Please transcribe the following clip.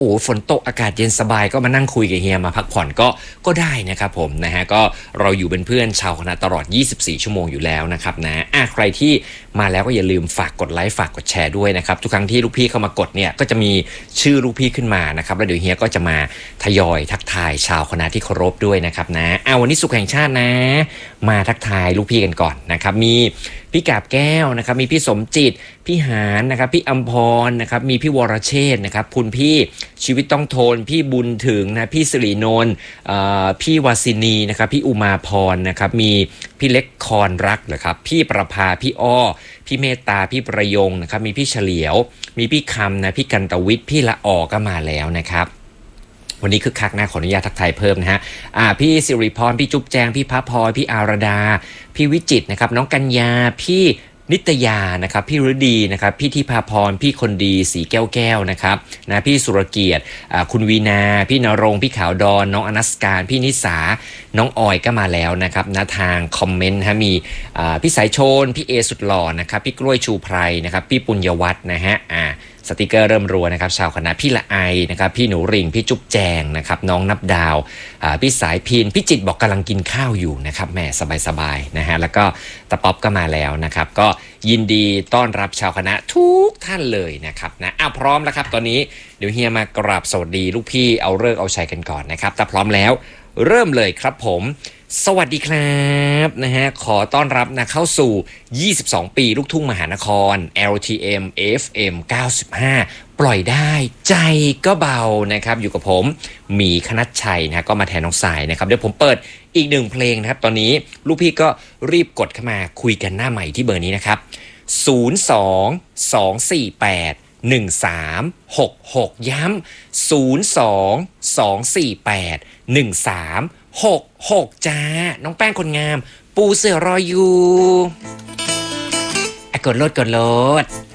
โอ้ฝนตกอากาศเย็นสบายก็มานั่งคุยกับเฮียมาพักผ่อนก็ได้นะครับผมนะฮะก็เราอยู่เป็นเพื่อนชาวคณะตลอด24ชั่วโมงอยู่แล้วนะครับนะใครที่มาแล้วก็อย่าลืมฝากกดไลค์ฝากกดแชร์ด้วยนะครับทุกครั้งที่ลูกพี่เข้ามากดเนี่ยก็จะมีชื่อลูกพี่ขึ้นมานะครับแล้วเดี๋ยวเฮียก็จะมาทยอยทักทายชาวคณะที่เคารพด้วยนะครับนะวันนี้ศุกร์แห่งชาตินะมาทักทายลูกพี่กันก่อนนะครับมีพี่กาบแก้วนะครับมีพี่สมจิตพี่หานนะครับพี่อัมพรนะครับมีพี่วรเชษฐ์นะครับคุณพี่ชีวิตต้องทนพี่บุญถึงนะพี่สิรินนท์พี่วาสินีนะครับพี่อุมาพรนะครับมีพี่เล็กคอนรักเหรอครับพี่ประภาพี่อ้อพี่เมตตาพี่ประยงนะครับมีพี่เฉลียวมีพี่คำนะพี่กันตวิทย์พี่ละออก็มาแล้วนะครับวันนี้คึกคักนะขออนุญาตทักทายเพิ่มนะฮะพี่สิริพรพี่จุ๊บแจงพี่พระพลอยพี่อารดาพี่วิจิตรนะครับน้องกัญญาพี่นิตยานะครับพี่ฤดีนะครับพี่ทิพาพรพี่คนดีสีแก้วนะครับนะพี่สุรเกียรติคุณวีนาพี่นรงค์พี่ขาวดอนน้องอนัสการพี่นิสาน้องออยก็มาแล้วนะครับนะทางคอมเมนต์ฮะมีพี่สายชนพี่เอสุดหล่อนะครับพี่กล้วยชูไพรนะครับพี่ปุญญวัฒน์นะฮะสติกเกอร์เริ่มรัวนะครับชาวคณะพี่ละไอนะครับพี่หนูริงพี่จุ๊บแจงนะครับน้องนับดาวพี่สายพินพี่จิตบอกกำลังกินข้าวอยู่นะครับแหมสบายๆนะฮะแล้วก็ตะป๊อปก็มาแล้วนะครับก็ยินดีต้อนรับชาวคณะทุกท่านเลยนะครับนะพร้อมแล้วครับตอนนี้เดี๋ยวเฮียมากราบสวัสดีลูกพี่เอาฤกษ์เอาชัยกันก่อนนะครับถ้าพร้อมแล้วเริ่มเลยครับผมสวัสดีครับนะฮะขอต้อนรับนะเข้าสู่22ปีลูกทุ่งมหานคร LTM FM 95ปล่อยได้ใจก็เบานะครับอยู่กับผมหมีคณัชชัยนะก็มาแทนน้องสายนะครับเดี๋ยวผมเปิดอีกหนึ่งเพลงนะครับตอนนี้ลูกพี่ก็รีบกดเข้ามาคุยกันหน้าใหม่ที่เบอร์นี้นะครับ02-248 1366ย้ำ02-248-1366จ้าน้องแป้งคนงามปูเสือรออยู่กดโลด